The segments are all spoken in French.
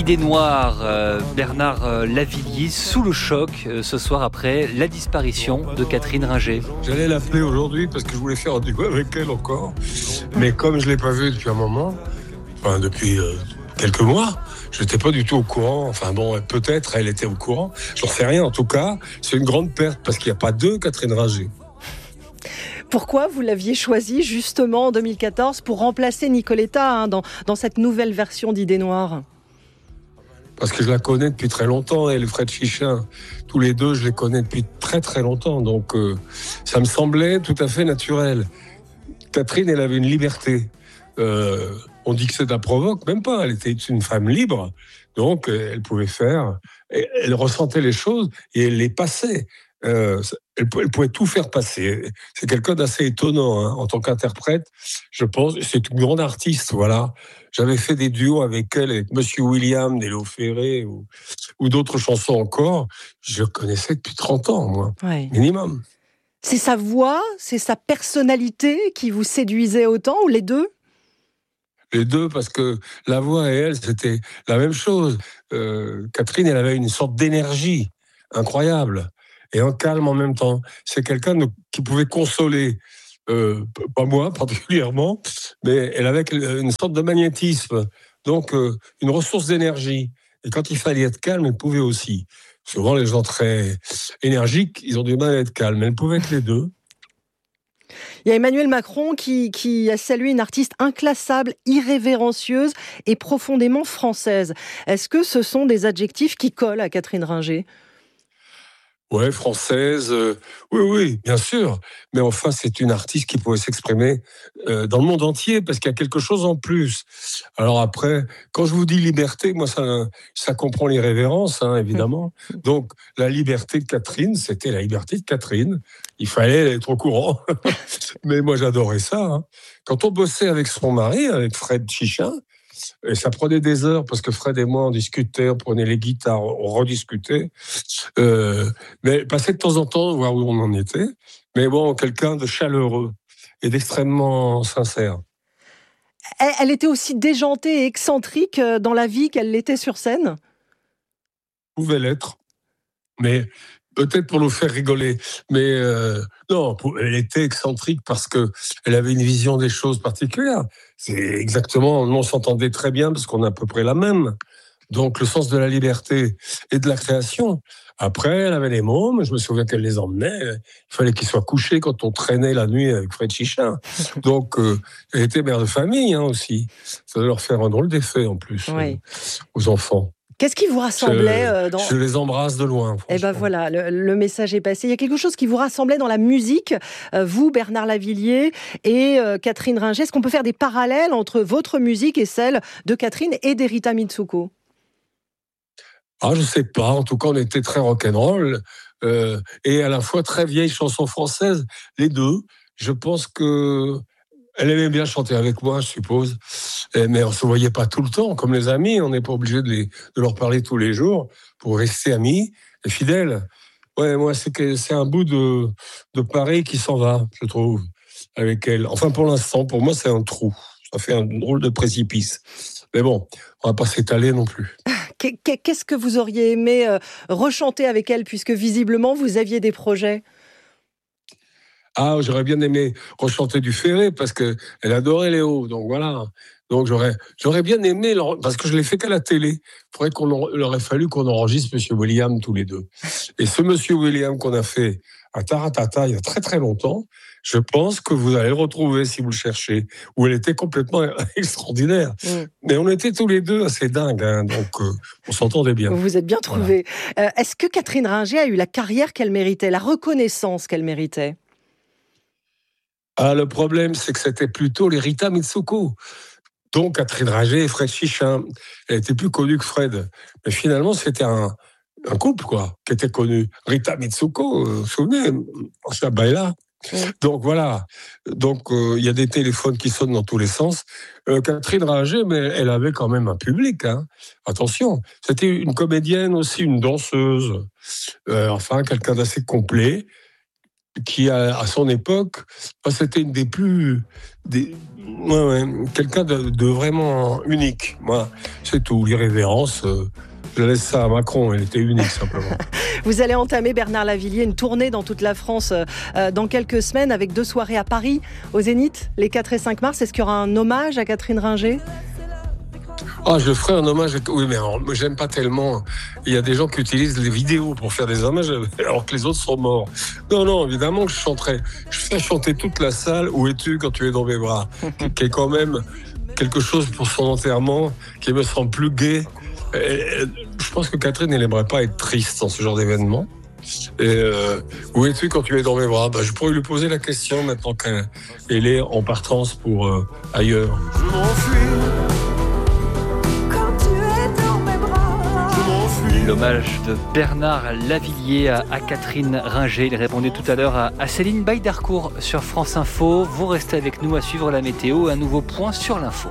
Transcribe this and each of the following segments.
Idée noire, Bernard Lavilliers sous le choc ce soir après la disparition de Catherine Ringer. J'allais l'appeler aujourd'hui parce que je voulais faire un duo avec elle encore. Mais comme je ne l'ai pas vue depuis un moment, depuis quelques mois, je n'étais pas du tout au courant. Enfin bon, peut-être elle était au courant. J'en sais rien. En tout cas, c'est une grande perte parce qu'il n'y a pas deux Catherine Ringer. Pourquoi vous l'aviez choisie justement en 2014 pour remplacer Nicoletta dans cette nouvelle version d'Idée noire ? Parce que je la connais depuis très longtemps, elle et Fred Chichin. Tous les deux, je les connais depuis très très longtemps. Donc ça me semblait tout à fait naturel. Catherine, elle avait une liberté. On dit que c'est un provoque, même pas. Elle était une femme libre. Donc elle pouvait faire. Elle ressentait les choses et elle les passait. Elle pouvait tout faire passer. C'est quelqu'un d'assez étonnant en tant qu'interprète. Je pense, c'est une grande artiste, voilà. J'avais fait des duos avec elle, avec Monsieur William, Nélo Ferré ou d'autres chansons encore. Je connaissais depuis 30 ans, moi, minimum. C'est sa voix, c'est sa personnalité qui vous séduisait autant, ou les deux ? Les deux, parce que la voix et elle, c'était la même chose. Catherine, elle avait une sorte d'énergie incroyable. Et un calme en même temps. C'est quelqu'un qui pouvait consoler, pas moi particulièrement, mais elle avait une sorte de magnétisme, donc une ressource d'énergie. Et quand il fallait être calme, elle pouvait aussi. Souvent, les gens très énergiques, ils ont du mal à être calmes. Elle pouvait être les deux. Il y a Emmanuel Macron qui a salué une artiste inclassable, irrévérencieuse et profondément française. Est-ce que ce sont des adjectifs qui collent à Catherine Ringer ? Ouais, française, oui, bien sûr. Mais enfin, c'est une artiste qui pouvait s'exprimer dans le monde entier parce qu'il y a quelque chose en plus. Alors après, quand je vous dis liberté, moi, ça comprend l'irrévérence, évidemment. Donc, la liberté de Catherine, c'était la liberté de Catherine. Il fallait être au courant. Mais moi, j'adorais ça. Quand on bossait avec son mari, avec Fred Chichin, et ça prenait des heures parce que Fred et moi on discutait, on prenait les guitares, on rediscutait. Mais passait de temps en temps voir où on en était. Mais bon, quelqu'un de chaleureux et d'extrêmement sincère. Elle était aussi déjantée et excentrique dans la vie qu'elle l'était sur scène ? Pouvait l'être, mais peut-être pour nous faire rigoler. Mais non, elle était excentrique parce que elle avait une vision des choses particulière. C'est exactement, on s'entendait très bien parce qu'on a à peu près la même. Donc le sens de la liberté et de la création. Après, elle avait les mômes, je me souviens qu'elle les emmenait. Il fallait qu'ils soient couchés quand on traînait la nuit avec Fred Chichin. Donc elle était mère de famille aussi. Ça doit leur faire un drôle d'effet en plus aux enfants. Qu'est-ce qui vous rassemblait Je les embrasse de loin. Eh ben voilà, le message est passé. Il y a quelque chose qui vous rassemblait dans la musique, vous, Bernard Lavilliers, et Catherine Ringer. Est-ce qu'on peut faire des parallèles entre votre musique et celle de Catherine et d'Erita Mitsuko ? Je sais pas. En tout cas, on était très rock'n'roll et à la fois très vieille chanson française. Les deux. Je pense que elle aimait bien chanter avec moi, je suppose. Mais on se voyait pas tout le temps, comme les amis. On n'est pas obligé de leur parler tous les jours pour rester amis et fidèles. Ouais, moi, c'est un bout de Paris qui s'en va, je trouve, avec elle. Enfin, pour l'instant, pour moi, c'est un trou. Ça fait un drôle de précipice. Mais bon, on va pas s'étaler non plus. Qu'est-ce que vous auriez aimé rechanter avec elle, puisque visiblement, vous aviez des projets ? J'aurais bien aimé rechanter du Ferré parce que elle adorait Léo, donc voilà. Donc j'aurais bien aimé, parce que je l'ai fait qu'à la télé. Il aurait fallu qu'on enregistre Monsieur William tous les deux. Et ce Monsieur William qu'on a fait à Taratata il y a très très longtemps, je pense que vous allez le retrouver si vous le cherchez, où elle était complètement extraordinaire. Mais on était tous les deux assez dingues, donc on s'entendait bien. Vous vous êtes bien trouvés. Voilà. Est-ce que Catherine Ringer a eu la carrière qu'elle méritait, la reconnaissance qu'elle méritait ? Le problème, c'est que c'était plutôt l'Erita Mitsuko. Donc, Catherine Ringer et Fred Chichin. Elle était plus connue que Fred. Mais finalement, c'était un couple, qui était connu. Rita Mitsuko, vous vous souvenez, ça baila. Donc, voilà. Donc, il y a des téléphones qui sonnent dans tous les sens. Catherine Ringer, mais elle avait quand même un public. Attention. C'était une comédienne aussi, une danseuse. Quelqu'un d'assez complet. Qui, à son époque, c'était une des plus... quelqu'un de vraiment unique. Moi, C'est tout. L'irrévérence, je laisse ça à Macron. Elle était unique, simplement. Vous allez entamer, Bernard Lavilliers, une tournée dans toute la France dans quelques semaines avec 2 soirées à Paris, au Zénith, les 4 et 5 mars. Est-ce qu'il y aura un hommage à Catherine Ringer ? Je ferai un hommage. Oui, mais alors, j'aime pas tellement. Il y a des gens qui utilisent les vidéos pour faire des hommages alors que les autres sont morts. Non, évidemment que je chanterai. Je fais chanter toute la salle. Où es-tu quand tu es dans mes bras ? Qui est quand même quelque chose pour son enterrement qui me semble plus gai. Je pense que Catherine, elle n'aimerait pas être triste dans ce genre d'événement. Et où es-tu quand tu es dans mes bras ? Je pourrais lui poser la question maintenant qu'elle est en partance pour ailleurs. Je m'enfuis. L'hommage de Bernard Lavilliers à Catherine Ringer. Il répondait tout à l'heure à Céline Baïdarcourt sur France Info. Vous restez avec nous à suivre la météo. Un nouveau point sur l'info.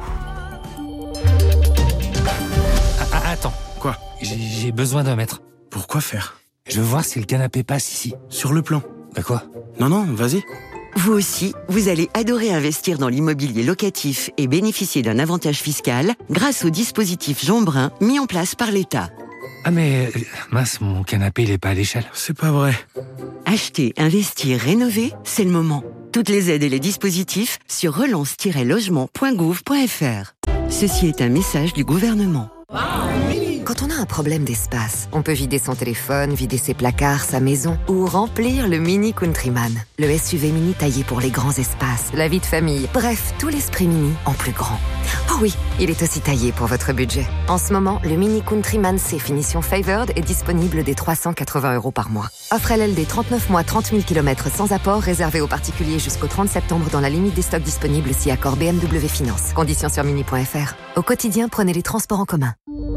Attends, quoi ? J'ai besoin d'un mètre. Pourquoi faire ? Je veux voir si le canapé passe ici. Sur le plan. Bah quoi ? Non, vas-y. Vous aussi, vous allez adorer investir dans l'immobilier locatif et bénéficier d'un avantage fiscal grâce au dispositif Jean Brun mis en place par l'État. Ah mais, mince, mon canapé, il est pas à l'échelle. C'est pas vrai. Acheter, investir, rénover, c'est le moment. Toutes les aides et les dispositifs sur relance-logement.gouv.fr. Ceci est un message du gouvernement. Quand on a un problème d'espace, on peut vider son téléphone, vider ses placards, sa maison ou remplir le Mini Countryman. Le SUV mini taillé pour les grands espaces, la vie de famille, bref, tout l'esprit mini en plus grand. Oh oui, il est aussi taillé pour votre budget. En ce moment, le Mini Countryman C finition Favored est disponible dès 380 € par mois. Offre LLD 39 mois, 30 000 km sans apport, réservé aux particuliers jusqu'au 30 septembre dans la limite des stocks disponibles si accord BMW Finance. Conditions sur mini.fr. Au quotidien, prenez les transports en commun.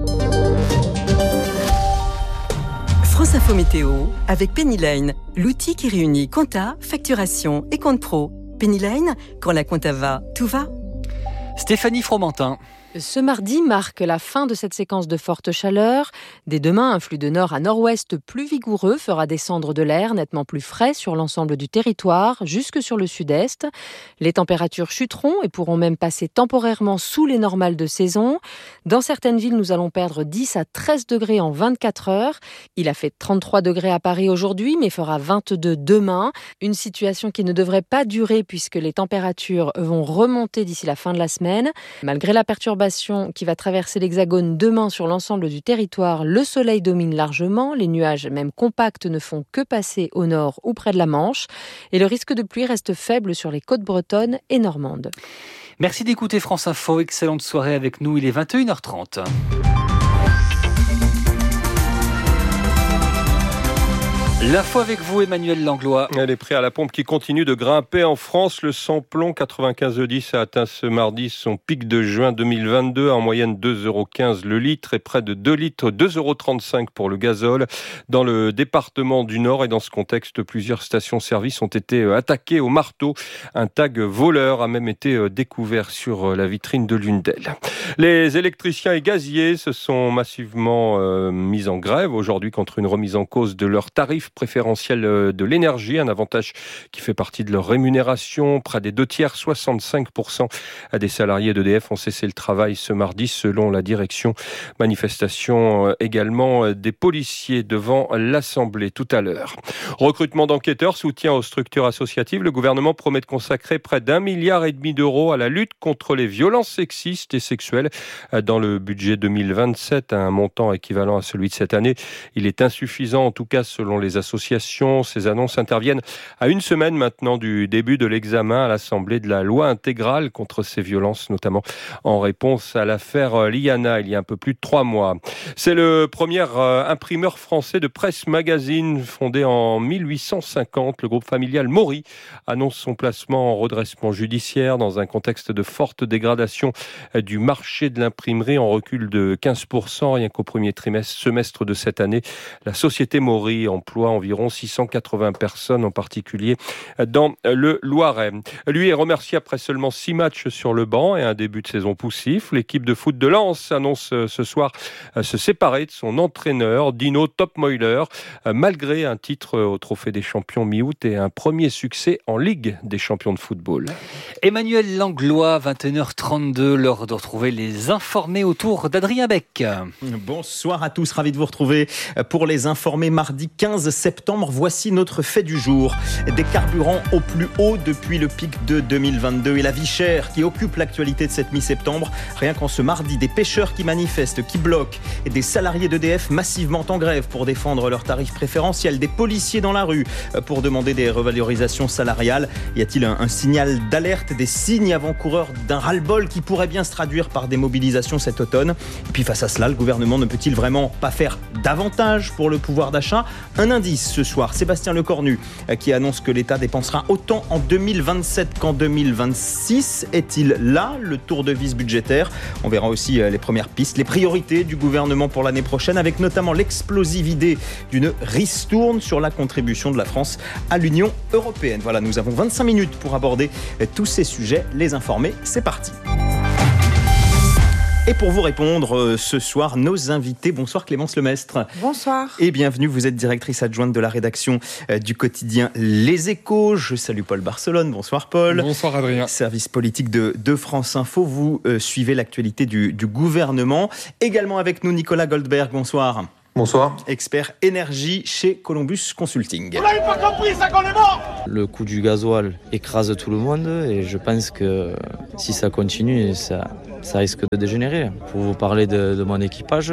France Info Météo avec Pennyline, l'outil qui réunit compta, facturation et compte pro. Pennyline, quand la compta va, tout va. Stéphanie Fromentin. Ce mardi marque la fin de cette séquence de forte chaleur. Dès demain, un flux de nord à nord-ouest plus vigoureux fera descendre de l'air nettement plus frais sur l'ensemble du territoire, jusque sur le sud-est. Les températures chuteront et pourront même passer temporairement sous les normales de saison. Dans certaines villes, nous allons perdre 10 à 13 degrés en 24 heures. Il a fait 33 degrés à Paris aujourd'hui, mais fera 22 demain. Une situation qui ne devrait pas durer puisque les températures vont remonter d'ici la fin de la semaine. Malgré la perturbation qui va traverser l'Hexagone demain sur l'ensemble du territoire, le soleil domine largement, les nuages même compacts ne font que passer au nord ou près de la Manche et le risque de pluie reste faible sur les côtes bretonnes et normandes. Merci d'écouter France Info, excellente soirée avec nous, il est 21h30. L'info avec vous, Emmanuel Langlois. Les prix à la pompe qui continuent de grimper en France. Le samplon 95E10 a atteint ce mardi son pic de juin 2022, en moyenne 2,15 € le litre et près de 2 litres, 2,35 € pour le gazole. Dans le département du Nord et dans ce contexte, plusieurs stations-service ont été attaquées au marteau. Un tag voleur a même été découvert sur la vitrine de l'une d'elles. Les électriciens et gaziers se sont massivement mis en grève aujourd'hui contre une remise en cause de leurs tarifs préférentiel de l'énergie, un avantage qui fait partie de leur rémunération. Près des 2/3, 65% des salariés d'EDF ont cessé le travail ce mardi selon la direction. Manifestation également des policiers devant l'Assemblée tout à l'heure. Recrutement d'enquêteurs, soutien aux structures associatives. Le gouvernement promet de consacrer près d'1,5 milliard d'euros à la lutte contre les violences sexistes et sexuelles dans le budget 2027, un montant équivalent à celui de cette année. Il est insuffisant, en tout cas selon les associations. Ces annonces interviennent à une semaine maintenant du début de l'examen à l'Assemblée de la loi intégrale contre ces violences, notamment en réponse à l'affaire Liana, il y a un peu plus de 3 mois. C'est le premier imprimeur français de presse magazine, fondé en 1850. Le groupe familial Maury annonce son placement en redressement judiciaire dans un contexte de forte dégradation du marché de l'imprimerie, en recul de 15%, rien qu'au premier semestre de cette année. La société Maury emploie reçoit environ 680 personnes, en particulier dans le Loiret. Lui est remercié après seulement 6 matchs sur le banc et un début de saison poussif. L'équipe de foot de Lens annonce ce soir se séparer de son entraîneur, Dino Topmeuler, malgré un titre au Trophée des Champions mi-août et un premier succès en Ligue des Champions de football. Emmanuel Langlois, 21h32, l'heure de retrouver les informés autour d'Adrien Beck. Bonsoir à tous, ravi de vous retrouver pour les informés mardi 15 septembre. Voici notre fait du jour. Des carburants au plus haut depuis le pic de 2022 et la vie chère qui occupe l'actualité de cette mi-septembre. Rien qu'en ce mardi, des pêcheurs qui manifestent, qui bloquent et des salariés d'EDF massivement en grève pour défendre leurs tarifs préférentiels, des policiers dans la rue pour demander des revalorisations salariales. Y a-t-il un signal d'alerte, des signes avant-coureurs d'un ras-le-bol qui pourrait bien se traduire par des mobilisations cet automne? Et puis face à cela, le gouvernement ne peut-il vraiment pas faire davantage pour le pouvoir d'achat? Un indice ce soir, Sébastien Lecornu qui annonce que l'État dépensera autant en 2027 qu'en 2026. Est-il là le tour de vis budgétaire? On verra aussi les premières pistes, les priorités du gouvernement pour l'année prochaine, avec notamment l'explosive idée d'une ristourne sur la contribution de la France à l'Union européenne. Voilà, nous avons 25 minutes pour aborder tous ces sujets. Les informés, c'est parti. Et pour vous répondre ce soir, nos invités. Bonsoir Clémence Lemestre. Bonsoir. Et bienvenue, vous êtes directrice adjointe de la rédaction du quotidien Les Échos. Je salue Paul Barcelone. Bonsoir Paul. Bonsoir Adrien. Service politique de France Info. Vous suivez l'actualité du gouvernement. Également avec nous Nicolas Goldberg. Bonsoir. Bonsoir. Expert énergie chez Columbus Consulting. Vous n'avez pas compris ça qu'on est mort. Le coût du gasoil écrase tout le monde et je pense que si ça continue, ça risque de dégénérer. Pour vous parler de mon équipage,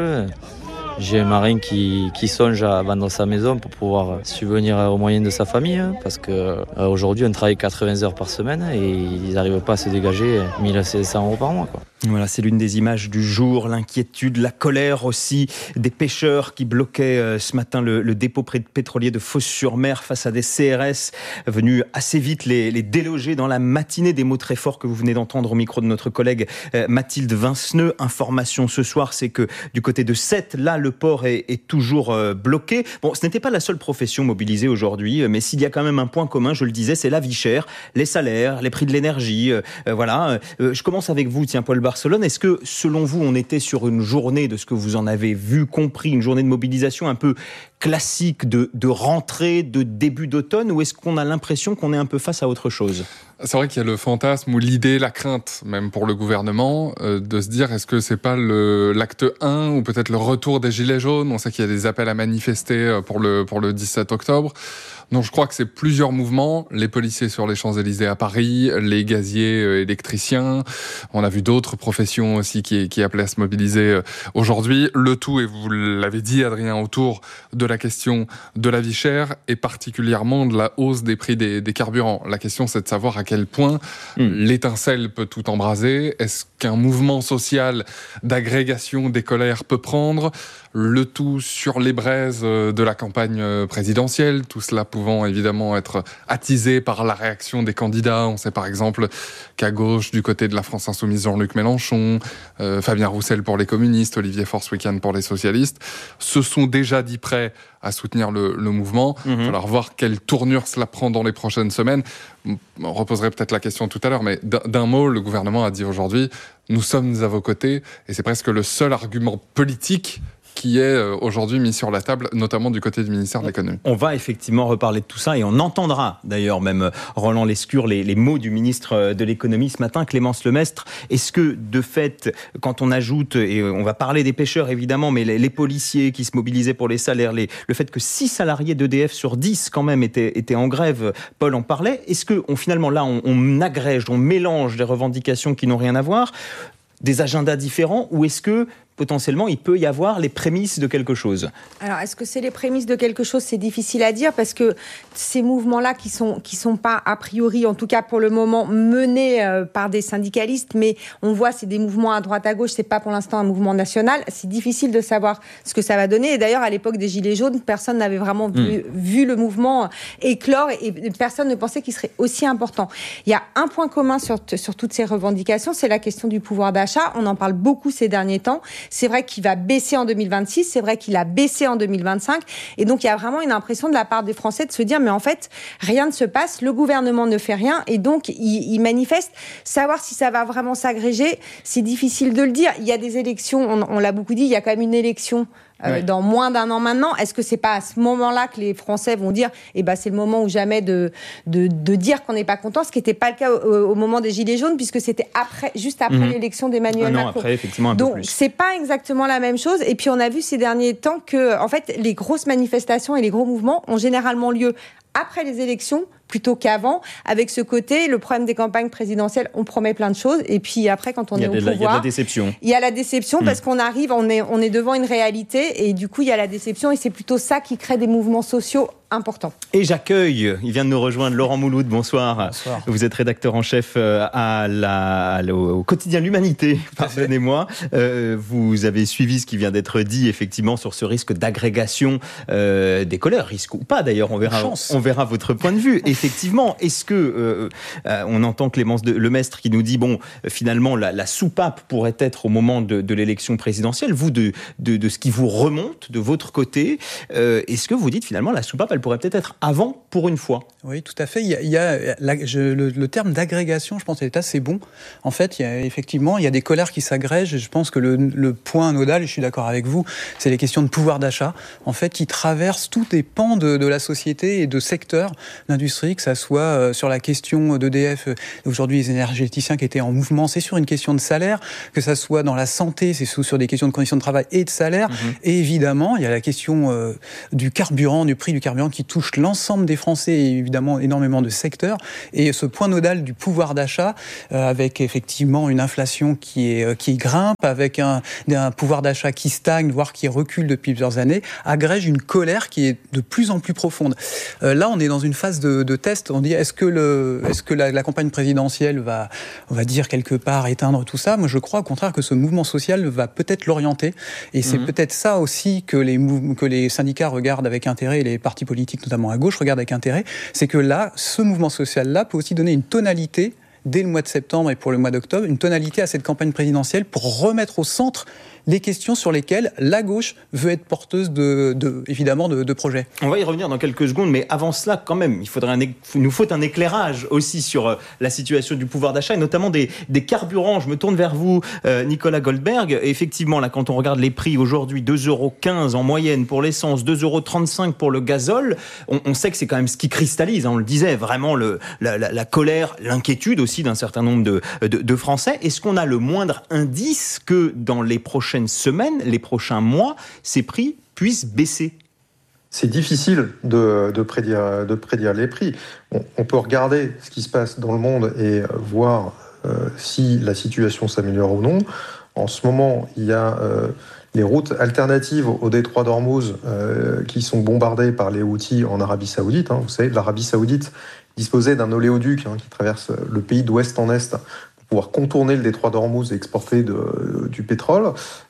j'ai un marin qui songe à vendre sa maison pour pouvoir subvenir aux moyens de sa famille parce qu'aujourd'hui on travaille 80 heures par semaine et ils n'arrivent pas à se dégager 1 500 € par mois, quoi. Voilà, c'est l'une des images du jour, l'inquiétude, la colère aussi des pêcheurs qui bloquaient ce matin le dépôt pétrolier de Fos-sur-Mer face à des CRS venus assez vite les déloger dans la matinée. Des mots très forts que vous venez d'entendre au micro de notre collègue Mathilde Vinceneux. Information ce soir, c'est que du côté de Sète, là le port est toujours bloqué. Bon, ce n'était pas la seule profession mobilisée aujourd'hui, mais s'il y a quand même un point commun, je le disais, c'est la vie chère, les salaires, les prix de l'énergie. Voilà. Je commence avec vous, tiens Paul Barcelone. Est-ce que, selon vous, on était sur une journée, de ce que vous en avez vu, compris, une journée de mobilisation un peu classique de rentrée, de début d'automne, ou est-ce qu'on a l'impression qu'on est un peu face à autre chose ? C'est vrai qu'il y a le fantasme ou l'idée, la crainte, même pour le gouvernement, de se dire est-ce que c'est pas l'acte 1 ou peut-être le retour des Gilets jaunes ? On sait qu'il y a des appels à manifester pour le 17 octobre. Donc je crois que c'est plusieurs mouvements, les policiers sur les Champs-Élysées à Paris, les gaziers électriciens, on a vu d'autres professions aussi qui appelaient à se mobiliser aujourd'hui. Le tout, et vous l'avez dit Adrien, autour de la question de la vie chère et particulièrement de la hausse des prix des carburants. La question c'est de savoir à quel point l'étincelle peut tout embraser. Est-ce qu'un mouvement social d'agrégation des colères peut prendre ? Le tout sur les braises de la campagne présidentielle, tout cela pouvant évidemment être attisé par la réaction des candidats. On sait par exemple qu'à gauche, du côté de la France Insoumise, Jean-Luc Mélenchon, Fabien Roussel pour les communistes, Olivier Faure-Swickan pour les socialistes, se sont déjà dit prêts à soutenir le mouvement. Il va falloir voir quelle tournure cela prend dans les prochaines semaines. On reposerait peut-être la question tout à l'heure, mais d'un mot, le gouvernement a dit aujourd'hui « nous sommes à vos côtés » et c'est presque le seul argument politique qui est aujourd'hui mis sur la table, notamment du côté du ministère de l'économie. On va effectivement reparler de tout ça et on entendra d'ailleurs même Roland Lescure les mots du ministre de l'économie ce matin, Clémence Lemestre. Est-ce que de fait, quand on ajoute, et on va parler des pêcheurs évidemment, mais les policiers qui se mobilisaient pour les salaires, le fait que 6 salariés d'EDF sur 10 quand même étaient en grève, Paul en parlait, est-ce que finalement là on agrège, on mélange des revendications qui n'ont rien à voir, des agendas différents, ou est-ce que potentiellement, il peut y avoir les prémices de quelque chose. Alors, est-ce que c'est les prémices de quelque chose ? C'est difficile à dire parce que ces mouvements-là qui sont pas, a priori, en tout cas pour le moment, menés par des syndicalistes, mais on voit, c'est des mouvements à droite, à gauche, c'est pas pour l'instant un mouvement national. C'est difficile de savoir ce que ça va donner. Et d'ailleurs, à l'époque des Gilets jaunes, personne n'avait vraiment vu le mouvement éclore et personne ne pensait qu'il serait aussi important. Il y a un point commun sur toutes ces revendications, c'est la question du pouvoir d'achat. On en parle beaucoup ces derniers temps. C'est vrai qu'il va baisser en 2026, c'est vrai qu'il a baissé en 2025. Et donc, il y a vraiment une impression de la part des Français de se dire, mais en fait, rien ne se passe, le gouvernement ne fait rien. Et donc, ils manifestent. Savoir si ça va vraiment s'agréger, c'est difficile de le dire. Il y a des élections, on l'a beaucoup dit, il y a quand même une élection dans moins d'un an maintenant. Est-ce que c'est pas à ce moment-là que les Français vont dire c'est le moment ou jamais de dire qu'on n'est pas content, ce qui n'était pas le cas au moment des Gilets jaunes, puisque c'était juste après l'élection d'Emmanuel Macron. Après, effectivement, un peu Donc, plus. c'est pas exactement la même chose. Et puis, on a vu ces derniers temps que, en fait, les grosses manifestations et les gros mouvements ont généralement lieu après les élections plutôt qu'avant, avec ce côté, le problème des campagnes présidentielles, on promet plein de choses, et puis après, quand on est au pouvoir... Il y a de la déception. Il y a la déception, parce qu'on arrive, on est devant une réalité, et du coup, il y a la déception, et c'est plutôt ça qui crée des mouvements sociaux importants. Et j'accueille, il vient de nous rejoindre, Laurent Mouloud, bonsoir. Bonsoir. Vous êtes rédacteur en chef au quotidien L'Humanité, pardonnez-moi. Vous avez suivi ce qui vient d'être dit, effectivement, sur ce risque d'agrégation des colères, risque ou pas d'ailleurs, on verra votre point de vue. Effectivement, est-ce que on entend Clémence Lemestre qui nous dit finalement la soupape pourrait être au moment de l'élection présidentielle. Vous de ce qui vous remonte de votre côté, est-ce que vous dites finalement la soupape elle pourrait peut-être être avant pour une fois? Oui, tout à fait. Le terme d'agrégation, je pense, est assez bon. En fait, il y a des colères qui s'agrègent. Et je pense que le point nodal, et je suis d'accord avec vous, c'est les questions de pouvoir d'achat, en fait, qui traversent tous les pans de la société et de secteurs d'industrie, que ça soit sur la question d'EDF, aujourd'hui les énergéticiens qui étaient en mouvement, c'est sur une question de salaire, que ça soit dans la santé, c'est sur des questions de conditions de travail et de salaire. Et évidemment, il y a la question du carburant, du prix du carburant qui touche l'ensemble des Français et évidemment énormément de secteurs. Et ce point nodal du pouvoir d'achat, avec effectivement une inflation qui grimpe, avec un pouvoir d'achat qui stagne, voire qui recule depuis plusieurs années, agrège une colère qui est de plus en plus profonde. Là, on est dans une phase de test. On dit, est-ce que la campagne présidentielle va, on va dire, quelque part éteindre tout ça? Moi, je crois au contraire que ce mouvement social va peut-être l'orienter. Et c'est peut-être ça aussi que les syndicats regardent avec intérêt, et les partis politiques, notamment à gauche, regardent avec intérêt. C'est que là, ce mouvement social-là peut aussi donner une tonalité dès le mois de septembre et pour le mois d'octobre, une tonalité à cette campagne présidentielle pour remettre au centre les questions sur lesquelles la gauche veut être porteuse évidemment de projets. On va y revenir dans quelques secondes, mais avant cela, quand même, il nous faut un éclairage aussi sur la situation du pouvoir d'achat et notamment des carburants. Je me tourne vers vous, Nicolas Goldberg. Et effectivement, là, quand on regarde les prix aujourd'hui, 2,15 € en moyenne pour l'essence, 2,35 € pour le gazole, on sait que c'est quand même ce qui cristallise, on le disait, vraiment la colère, l'inquiétude aussi d'un certain nombre de Français. Est-ce qu'on a le moindre indice que dans les prochaines semaines, les prochains mois, ces prix puissent baisser? C'est difficile de prédire les prix. On peut regarder ce qui se passe dans le monde et voir si la situation s'améliore ou non. En ce moment, il y a les routes alternatives au détroit d'Ormuz qui sont bombardées par les Houthis en Arabie Saoudite. Vous savez, l'Arabie Saoudite disposait d'un oléoduc qui traverse le pays d'ouest en est pour pouvoir contourner le détroit d'Ormuz et exporter du pétrole.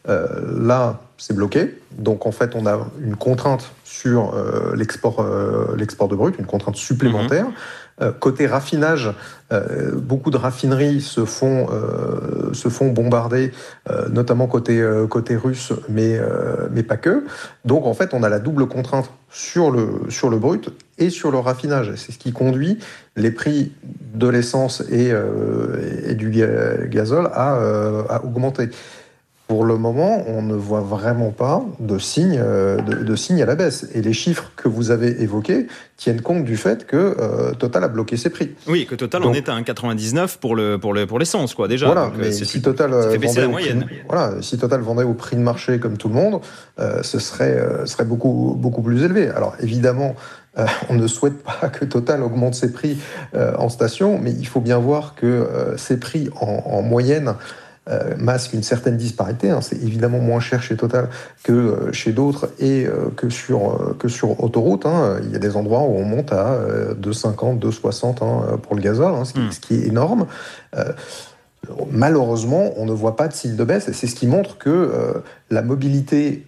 Là, c'est bloqué. Donc, en fait, on a une contrainte sur l'export de brut, une contrainte supplémentaire. Côté raffinage, beaucoup de raffineries se font bombarder, notamment côté russe, mais pas que. Donc en fait, on a la double contrainte sur le brut et sur le raffinage. C'est ce qui conduit les prix de l'essence et du gazole à augmenter. Pour le moment, on ne voit vraiment pas de signe à la baisse. Et les chiffres que vous avez évoqués tiennent compte du fait que Total a bloqué ses prix. Oui, que Total en est à 1,99 pour l'essence, quoi, déjà. Voilà, donc, mais si Total vendait au prix de marché comme tout le monde, ce serait beaucoup, beaucoup plus élevé. Alors évidemment, on ne souhaite pas que Total augmente ses prix en station, mais il faut bien voir que ces prix en moyenne masque une certaine disparité. C'est évidemment moins cher chez Total que chez d'autres et que sur autoroute. Il y a des endroits où on monte à 2,50, 2,60 pour le gazole, ce qui est énorme. Malheureusement, on ne voit pas de signe de baisse et c'est ce qui montre que la mobilité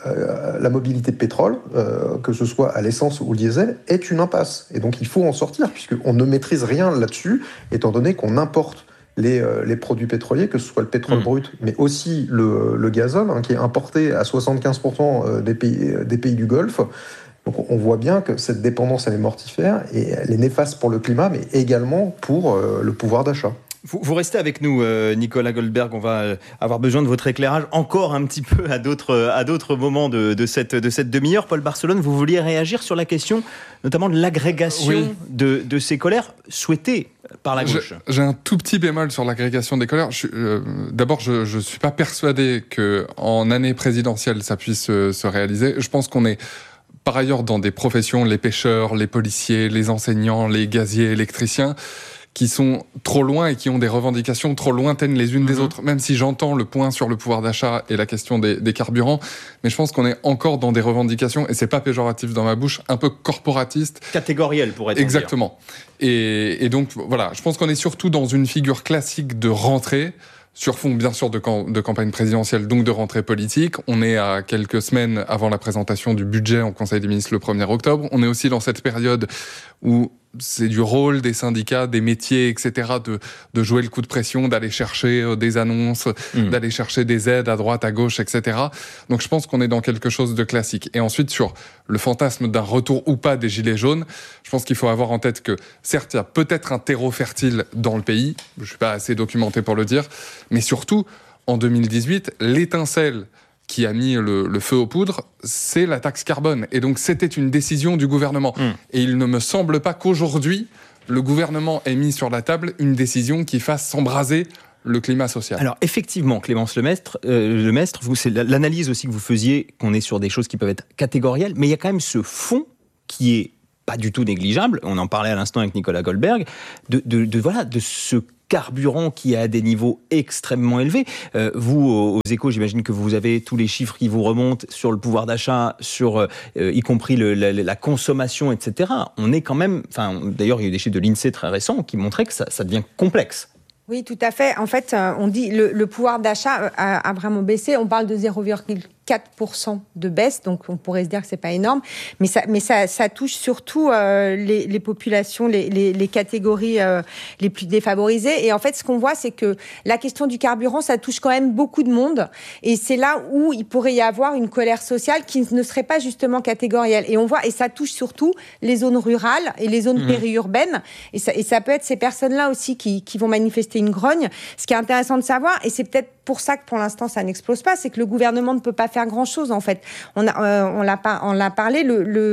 de pétrole, que ce soit à l'essence ou au diesel, est une impasse. Et donc il faut en sortir puisqu'on ne maîtrise rien là-dessus, étant donné qu'on importe les produits pétroliers, que ce soit le pétrole brut, mais aussi le gazole, qui est importé à 75% des pays du Golfe. Donc on voit bien que cette dépendance, elle est mortifère et elle est néfaste pour le climat, mais également pour le pouvoir d'achat. Vous restez avec nous, Nicolas Goldberg. On va avoir besoin de votre éclairage encore un petit peu à d'autres moments de cette demi-heure. Paul Barcelone, vous vouliez réagir sur la question notamment de l'agrégation de ces colères souhaitées par la gauche. J'ai un tout petit bémol sur l'agrégation des colères. D'abord, je ne suis pas persuadé qu'en année présidentielle, ça puisse se réaliser. Je pense qu'on est par ailleurs dans des professions, les pêcheurs, les policiers, les enseignants, les gaziers, électriciens, qui sont trop loin et qui ont des revendications trop lointaines les unes des autres, même si j'entends le point sur le pouvoir d'achat et la question des carburants, mais je pense qu'on est encore dans des revendications, et c'est pas péjoratif dans ma bouche, un peu corporatistes. Catégorielles, pour être exactement. Et donc, voilà, je pense qu'on est surtout dans une figure classique de rentrée, sur fond, bien sûr, de campagne présidentielle, donc de rentrée politique. On est à quelques semaines avant la présentation du budget en Conseil des ministres le 1er octobre. On est aussi dans cette période où c'est du rôle des syndicats, des métiers, etc., de jouer le coup de pression, d'aller chercher des annonces, d'aller chercher des aides à droite, à gauche, etc. Donc je pense qu'on est dans quelque chose de classique. Et ensuite, sur le fantasme d'un retour ou pas des Gilets jaunes, je pense qu'il faut avoir en tête que, certes, il y a peut-être un terreau fertile dans le pays, je ne suis pas assez documenté pour le dire, mais surtout, en 2018, l'étincelle qui a mis le feu aux poudres, c'est la taxe carbone. Et donc, c'était une décision du gouvernement. Et il ne me semble pas qu'aujourd'hui, le gouvernement ait mis sur la table une décision qui fasse s'embraser le climat social. Alors, effectivement, Clémence Lemestre, c'est l'analyse aussi que vous faisiez, qu'on est sur des choses qui peuvent être catégorielles, mais il y a quand même ce fond qui est pas du tout négligeable, on en parlait à l'instant avec Nicolas Goldberg, de ce carburant qui est à des niveaux extrêmement élevés. Vous, aux Échos, j'imagine que vous avez tous les chiffres qui vous remontent sur le pouvoir d'achat, sur y compris la consommation, etc. On est quand même... D'ailleurs, il y a eu des chiffres de l'INSEE très récents qui montraient que ça devient complexe. Oui, tout à fait. En fait, on dit le pouvoir d'achat a vraiment baissé. On parle de 0,4% de baisse, donc on pourrait se dire que c'est pas énorme, mais ça touche surtout les populations, les catégories les plus défavorisées. Et en fait, ce qu'on voit, c'est que la question du carburant, ça touche quand même beaucoup de monde, et c'est là où il pourrait y avoir une colère sociale qui ne serait pas justement catégorielle. Et on voit, et ça touche surtout les zones rurales et les zones périurbaines, et ça peut être ces personnes-là aussi qui vont manifester une grogne. Ce qui est intéressant de savoir, et c'est peut-être pour ça que pour l'instant ça n'explose pas, c'est que le gouvernement ne peut pas faire grand-chose en fait. On l'a parlé,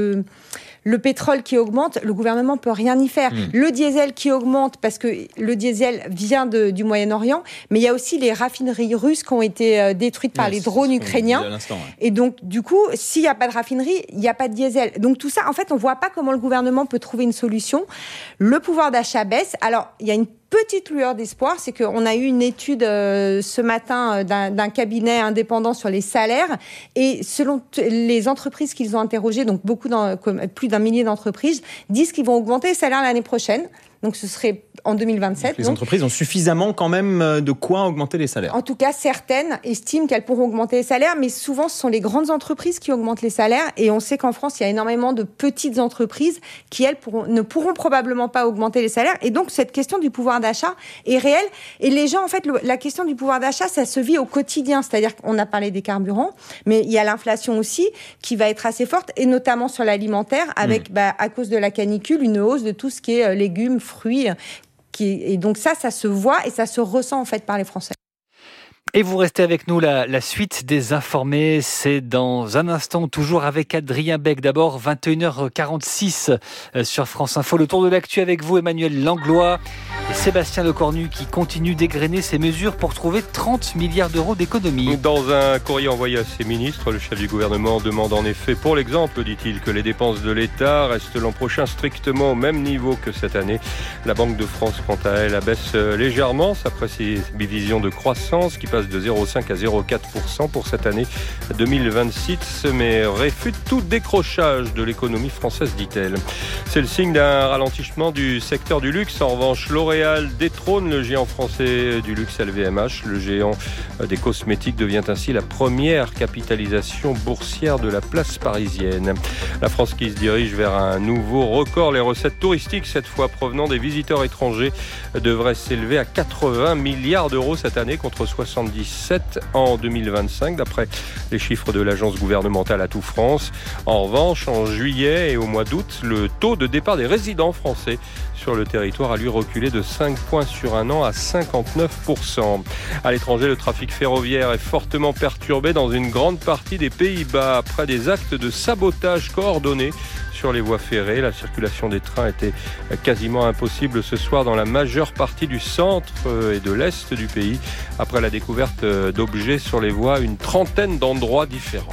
le pétrole qui augmente, le gouvernement peut rien y faire. Le diesel qui augmente, parce que le diesel vient du Moyen-Orient, mais il y a aussi les raffineries russes qui ont été détruites par les drones ukrainiens. Et donc, du coup, s'il n'y a pas de raffinerie, il n'y a pas de diesel. Donc tout ça, en fait, on ne voit pas comment le gouvernement peut trouver une solution. Le pouvoir d'achat baisse. Alors, il y a une petite lueur d'espoir, c'est qu'on a eu une étude ce matin d'un cabinet indépendant sur les salaires, et selon les entreprises qu'ils ont interrogées, donc plus d'un millier d'entreprises, disent qu'ils vont augmenter les salaires l'année prochaine. Donc ce serait en 2027. Les entreprises ont suffisamment quand même de quoi augmenter les salaires. En tout cas, certaines estiment qu'elles pourront augmenter les salaires, mais souvent ce sont les grandes entreprises qui augmentent les salaires, et on sait qu'en France, il y a énormément de petites entreprises qui, elles, ne pourront probablement pas augmenter les salaires, et donc cette question du pouvoir d'achat est réelle. Et les gens, en fait, la question du pouvoir d'achat, ça se vit au quotidien, c'est-à-dire qu'on a parlé des carburants, mais il y a l'inflation aussi qui va être assez forte, et notamment sur l'alimentaire, avec, à cause de la canicule, une hausse de tout ce qui est légumes, fruits, et donc ça se voit et ça se ressent en fait par les Français. Et vous restez avec nous, la suite des informés, c'est dans un instant, toujours avec Adrien Beck. D'abord, 21h46 sur France Info. Le tour de l'actu avec vous, Emmanuel Langlois et Sébastien Lecornu, qui continue d'égrener ses mesures pour trouver 30 milliards d'euros d'économies. Dans un courrier envoyé à ses ministres, le chef du gouvernement demande en effet, pour l'exemple, dit-il, que les dépenses de l'État restent l'an prochain strictement au même niveau que cette année. La Banque de France, quant à elle, abaisse légèrement sa prévision de croissance, qui passe passe de 0,5 à 0,4% pour cette année 2026, mais réfute tout décrochage de l'économie française, dit-elle. C'est le signe d'un ralentissement du secteur du luxe. En revanche, L'Oréal détrône le géant français du luxe LVMH. Le géant des cosmétiques devient ainsi la première capitalisation boursière de la place parisienne. La France qui se dirige vers un nouveau record. Les recettes touristiques, cette fois provenant des visiteurs étrangers, devraient s'élever à 80 milliards d'euros cette année contre 77 en 2025, d'après les chiffres de l'agence gouvernementale Atout France. En revanche, en juillet et au mois d'août, le taux de départ des résidents français sur le territoire a lui reculé de 5 points sur un an à 59%. À l'étranger, le trafic ferroviaire est fortement perturbé dans une grande partie des Pays-Bas après des actes de sabotage coordonnés sur les voies ferrées. La circulation des trains était quasiment impossible ce soir dans la majeure partie du centre et de l'est du pays, après la découverte d'objets sur les voies à une trentaine d'endroits différents.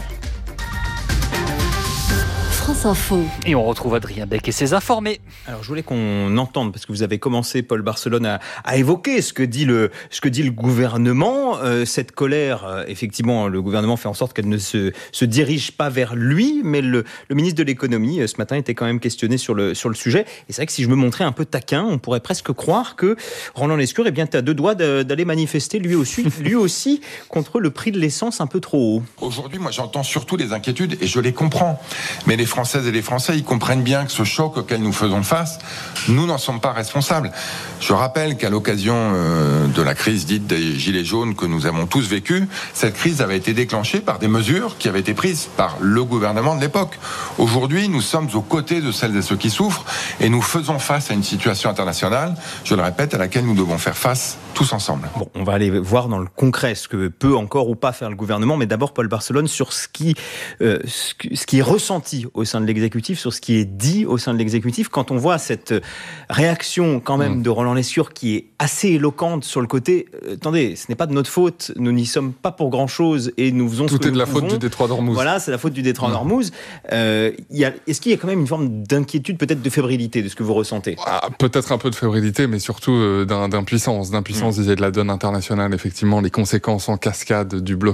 France Info. Et on retrouve Adrien Beck et ses informés. Alors je voulais qu'on entende, parce que vous avez commencé, Paul Barcelone, à évoquer ce que dit le gouvernement. Cette colère, effectivement, le gouvernement fait en sorte qu'elle ne se dirige pas vers lui, mais le ministre de l'économie, ce matin, était quand même questionné sur le sujet. Et c'est vrai que si je me montrais un peu taquin, on pourrait presque croire que Roland Lescure est à deux doigts d'aller manifester lui aussi contre le prix de l'essence un peu trop haut. Aujourd'hui, moi j'entends surtout les inquiétudes et je les comprends. Mais les Françaises et les Français, ils comprennent bien que ce choc auquel nous faisons face, nous n'en sommes pas responsables. Je rappelle qu'à l'occasion de la crise dite des Gilets jaunes que nous avons tous vécue, cette crise avait été déclenchée par des mesures qui avaient été prises par le gouvernement de l'époque. Aujourd'hui, nous sommes aux côtés de celles et ceux qui souffrent et nous faisons face à une situation internationale, je le répète, à laquelle nous devons faire face tous ensemble. Bon, on va aller voir dans le concret ce que peut encore ou pas faire le gouvernement, mais d'abord Paul Barcelone sur ce qui est ressenti au sein de l'exécutif, sur ce qui est dit au sein de l'exécutif, quand on voit cette réaction quand même de Roland Lescure qui est assez éloquente sur le côté attendez, ce n'est pas de notre faute, nous n'y sommes pas pour grand chose et nous faisons ce que nous pouvons. Tout est de la faute du détroit d'Ormuz. Voilà, c'est la faute du détroit d'Ormuz. Est-ce qu'il y a quand même une forme d'inquiétude, peut-être de fébrilité de ce que vous ressentez? Peut-être un peu de fébrilité, mais surtout d'impuissance vis-à-vis de la donne internationale, effectivement, les conséquences en cascade du blocage